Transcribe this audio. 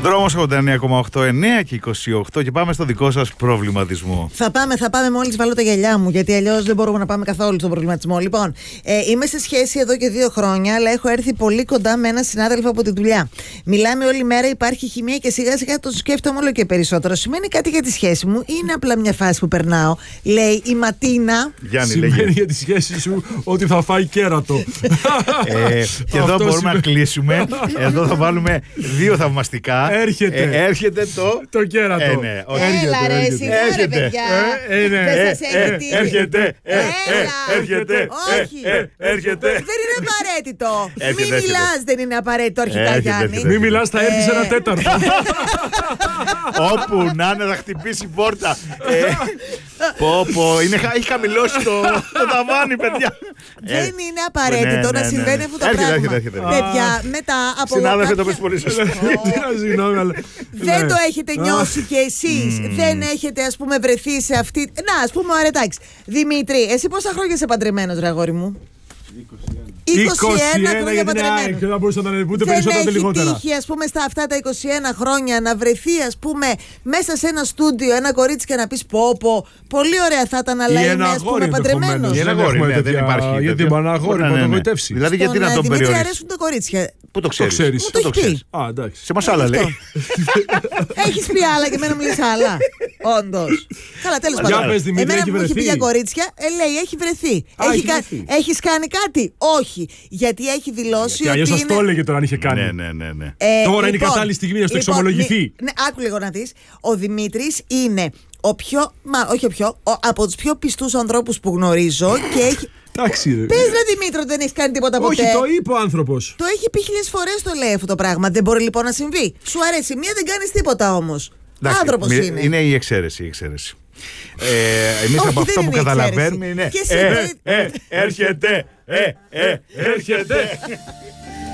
Δρόμος 89,8, 9 και 28 και πάμε στο δικό σας προβληματισμό. Θα πάμε μόλις βάλω τα γυαλιά μου, γιατί αλλιώς δεν μπορούμε να πάμε καθόλου στον προβληματισμό. Λοιπόν, είμαι σε σχέση εδώ και 2 χρόνια, αλλά έχω έρθει πολύ κοντά με έναν συνάδελφο από τη δουλειά. Μιλάμε όλη μέρα, υπάρχει χημεία και σιγά σιγά το σκέφτομαι όλο και περισσότερο. Σημαίνει κάτι για τη σχέση μου ή είναι απλά μια φάση που περνάω? Λέει η Ματίνα. Γιάννη, σημαίνει για τη σχέση σου ότι θα φάει κέρατο. Και εδώ μπορούμε να κλείσουμε. Εδώ θα βάλουμε 2 θαυμαστικά. Έρχεται το κέρατο. Έλα ρε, σιγά ρε παιδιά. Δεν σας έχει τύχει. Έρχεται. Όχι. Δεν είναι απαραίτητο. Μην μιλάς, δεν είναι απαραίτητο αρχικά, Γιάννη. Μην μιλάς, θα έρθει σε 1/4. Όπου να είναι, θα χτυπήσει η πόρτα. Έχει χαμηλώσει το ταβάνι, παιδιά. Δεν είναι απαραίτητο να συμβαίνει αυτό το πράγμα. Παιδιά, μετά από. Συνάδελφε, το πες πολύ σωστά. Δεν το έχετε νιώσει κι εσείς? Δεν έχετε, ας πούμε, βρεθεί σε αυτή. Να, ας πούμε, ωραία, εντάξει. Δημήτρη, εσύ πόσα χρόνια είσαι παντρεμένος, ρε αγόρι μου? 21 χρόνια παντρεμένος. Και θα μπορούσα να είναι ούτε περισσότερα ούτε λιγότερα. Δεν έχει τύχει, ας πούμε, στα αυτά τα 21 χρόνια να βρεθεί, ας πούμε, μέσα σε ένα στούντιο ένα κορίτσι και να πεις πω, πολύ ωραία θα ήταν, αλλά είμαι, ας πούμε, παντρεμένος. Ή ένα αγόρι, δεν υπάρχει. Γιατί με ένα αγόρι να το γοητεύσει. Δηλαδή, γιατί να τον Δημήτρη, περιορίσει? αρέσουν τα κορίτσια. Πού το ξέρεις? Μου το έχει πει. Α, εντάξει. Σε μας άλλα λέει. Έχεις πει άλλα και εμένα μου λες άλλα. Όντως. Καλά, τέλος πάντων. Εμένα που μου έχει πει για κορίτσια, λέει έχει βρεθεί. Έχεις κάνει κάτι? Όχι. Γιατί έχει δηλώσει ότι. Αλλιώς σας το έλεγε τώρα αν είχε κάνει. Ναι. Τώρα είναι η κατάλληλη στιγμή να στο εξομολογηθεί. Άκου λίγο να δεις. Ο Δημήτρης είναι από τους πιο πιστούς ανθρώπους που γνωρίζω και έχει. Πες ρε Δημήτρο, δεν έχεις κάνει τίποτα ποτέ. Όχι, το είπε ο άνθρωπος. Το έχει πει 1000 φορές, το λέει αυτό το πράγμα. Δεν μπορεί λοιπόν να συμβεί. Σου αρέσει μία, δεν κάνεις τίποτα όμως. Άνθρωπος είναι. Είναι η εξαίρεση. Εμείς από αυτό που καταλαβαίνουμε είναι. Έρχεται.